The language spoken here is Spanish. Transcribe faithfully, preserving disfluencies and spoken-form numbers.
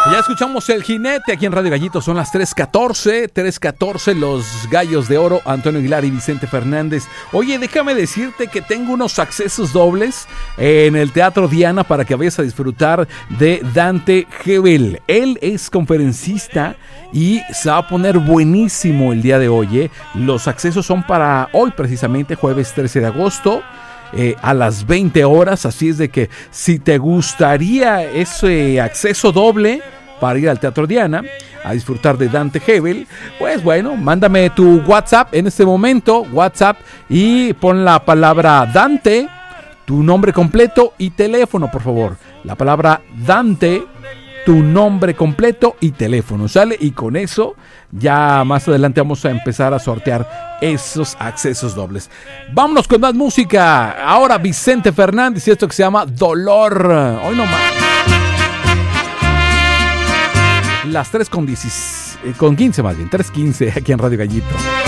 Ya escuchamos El Jinete aquí en Radio Gallito, son las tres catorce, tres catorce, los Gallos de Oro, Antonio Aguilar y Vicente Fernández. Oye, déjame decirte que tengo unos accesos dobles en el Teatro Diana para que vayas a disfrutar de Dante Gebel. Él es conferencista y se va a poner buenísimo el día de hoy, ¿eh? Los accesos son para hoy precisamente, jueves trece de agosto. Eh, a las veinte horas, así es de que si te gustaría ese acceso doble para ir al Teatro Diana a disfrutar de Dante Gebel, pues bueno, mándame tu WhatsApp en este momento, WhatsApp, y pon la palabra Dante, tu nombre completo y teléfono, por favor. La palabra Dante, tu nombre completo y teléfono, ¿sale? Y con eso ya más adelante vamos a empezar a sortear esos accesos dobles. Vámonos con más música. Ahora Vicente Fernández y esto que se llama Dolor. Hoy no más. Las tres con, diez, con quince más bien, tres quince aquí en Radio Gallito.